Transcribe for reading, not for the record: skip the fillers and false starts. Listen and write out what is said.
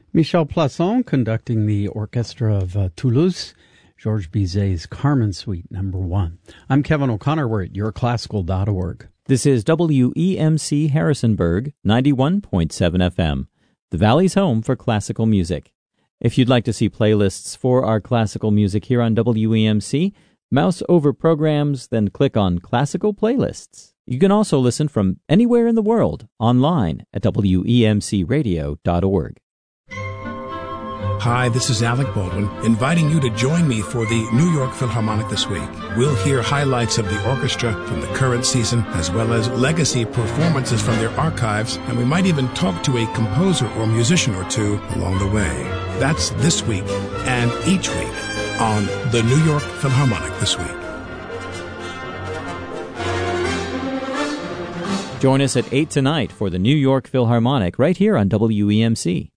Michel Plasson conducting the orchestra of Toulouse, Georges Bizet's Carmen Suite No. 1. I'm Kevin O'Connor. We're at yourclassical.org. This is WEMC Harrisonburg, 91.7 FM, the Valley's home for classical music. If you'd like to see playlists for our classical music here on WEMC, mouse over programs, then click on Classical Playlists. You can also listen from anywhere in the world online at WEMCradio.org. Hi, this is Alec Baldwin, inviting you to join me for the New York Philharmonic this week. We'll hear highlights of the orchestra from the current season, as well as legacy performances from their archives, and we might even talk to a composer or musician or two along the way. That's this week and each week on the New York Philharmonic this week. Join us at 8 tonight for the New York Philharmonic right here on WEMC.